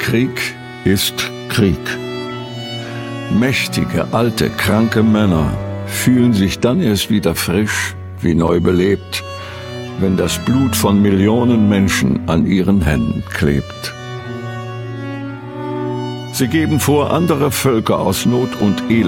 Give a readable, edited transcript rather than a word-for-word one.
Krieg ist Krieg. Mächtige, alte, kranke Männer fühlen sich dann erst wieder frisch, wie neu belebt, wenn das Blut von Millionen Menschen an ihren Händen klebt. Sie geben vor, andere Völker aus Not und Elend